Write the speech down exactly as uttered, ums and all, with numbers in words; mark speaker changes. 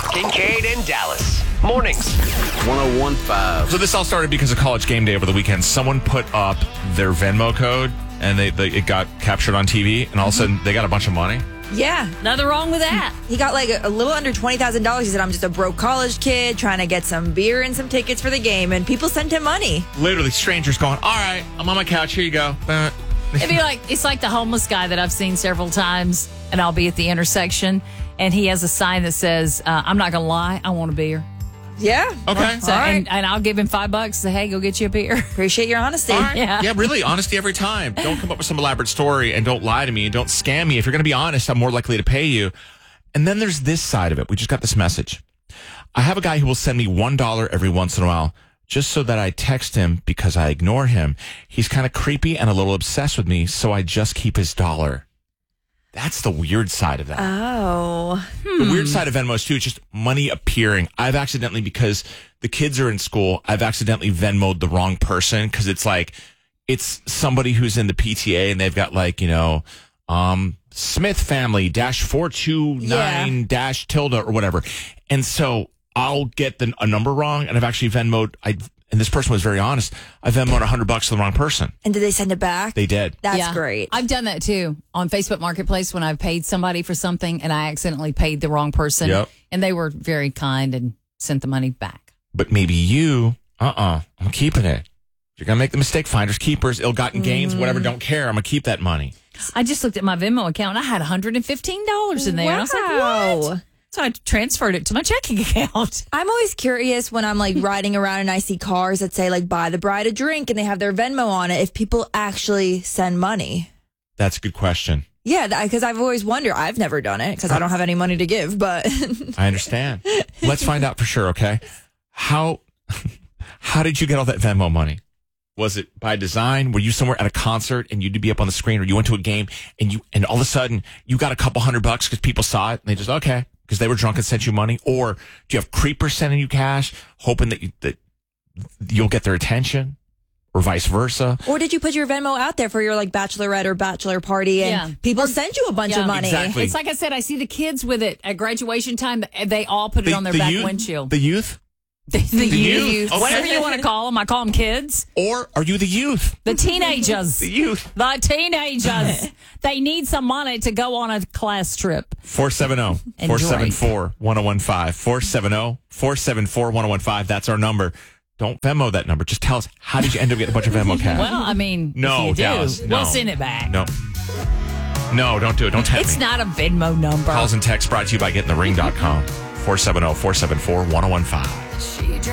Speaker 1: Kincaid and Dallas. Mornings.
Speaker 2: one oh one point five.
Speaker 3: So this all started because of College Game Day over the weekend. Someone put up their Venmo code, and they, they it got captured on T V, and all of a sudden they got a bunch of money.
Speaker 4: Yeah.
Speaker 5: Nothing wrong with that.
Speaker 4: He got like a, a little under twenty thousand dollars. He said, I'm just a broke college kid trying to get some beer and some tickets for the game. And people sent him money.
Speaker 3: Literally, strangers going, all right, I'm on my couch. Here you go. Uh,
Speaker 5: It'd be like, it's like the homeless guy that I've seen several times, and I'll be at the intersection, and he has a sign that says, uh, I'm not going to lie, I want a beer.
Speaker 4: Yeah.
Speaker 3: Okay.
Speaker 5: So,
Speaker 4: All right.
Speaker 5: and, and I'll give him five bucks, say, hey, go get you a beer.
Speaker 4: Appreciate your honesty.
Speaker 3: All right.
Speaker 5: Yeah.
Speaker 3: Yeah, really, honesty every time. Don't come up with some elaborate story and don't lie to me and don't scam me. If you're going to be honest, I'm more likely to pay you. And then there's this side of it. We just got this message. I have a guy who will send me one dollar every once in a while just so that I text him because I ignore him. He's kind of creepy and a little obsessed with me, so I just keep his dollar. That's the weird side of that.
Speaker 4: Oh.
Speaker 3: The weird side of Venmo is too, it's just money appearing. I've accidentally, because the kids are in school, I've accidentally Venmo'd the wrong person because it's like, it's somebody who's in the P T A and they've got like, you know, um, Smith family dash four two nine dash tilde or whatever. And so I'll get the, a number wrong, and I've actually Venmo'd, I, and this person was very honest, I Venmo'd a hundred bucks to the wrong person.
Speaker 4: And did they send it back?
Speaker 3: They did.
Speaker 4: That's
Speaker 5: Yeah.
Speaker 4: great.
Speaker 5: I've done that too on Facebook Marketplace when I've paid somebody for something and I accidentally paid the wrong person.
Speaker 3: Yep.
Speaker 5: And they were very kind and sent the money back.
Speaker 3: But maybe you, uh-uh, I'm keeping it. You're going to make the mistake. Finders, keepers, ill-gotten gains, whatever, don't care. I'm going to keep that money.
Speaker 5: I just looked at my Venmo account and I had one hundred fifteen dollars in there.
Speaker 4: Wow.
Speaker 5: And I was like, what? So I transferred it to my checking account.
Speaker 4: I'm always curious when I'm like riding around and I see cars that say like buy the bride a drink and they have their Venmo on it, if people actually send money.
Speaker 3: That's a good question.
Speaker 4: Yeah, because I've always wondered. I've never done it because I don't have any money to give, but
Speaker 3: I understand. Let's find out for sure, okay? How how did you get all that Venmo money? Was it by design? Were you somewhere at a concert and you'd be up on the screen, or you went to a game and you and all of a sudden you got a couple hundred bucks because people saw it and they just, okay, because they were drunk and sent you money? Or do you have creepers sending you cash, hoping that you, that you'll get their attention, or vice versa?
Speaker 4: or did you put your Venmo out there for your like bachelorette or bachelor party and
Speaker 5: Yeah.
Speaker 4: people send you a bunch
Speaker 5: Yeah.
Speaker 4: of money?
Speaker 3: Exactly.
Speaker 5: It's like I said, I see the kids with it at graduation time. They all put it
Speaker 3: The-
Speaker 5: on their
Speaker 3: the
Speaker 5: back
Speaker 3: youth-
Speaker 5: windshield.
Speaker 3: The youth?
Speaker 5: The, the
Speaker 3: youth.
Speaker 5: youth.
Speaker 3: Okay.
Speaker 5: Whatever you want to call them. I call them kids.
Speaker 3: Or are you the youth?
Speaker 5: The teenagers.
Speaker 3: The youth.
Speaker 5: The teenagers. They need some money to go on a class trip.
Speaker 3: four seven zero, four seven four, one oh one five. four seven zero, four seven four, one oh one five. That's our number. Don't Venmo that number. Just tell us, how did you end up getting a bunch of Venmo cash?
Speaker 5: Well, I mean,
Speaker 3: No,
Speaker 5: if you do,
Speaker 3: Dallas, no.
Speaker 5: we'll send it back.
Speaker 3: No. No, don't do it. Don't tempt
Speaker 5: It's
Speaker 3: me.
Speaker 5: not a Venmo number.
Speaker 3: Calls and texts brought to you by getting the ring dot com. four seven zero, four seven four, one oh one five.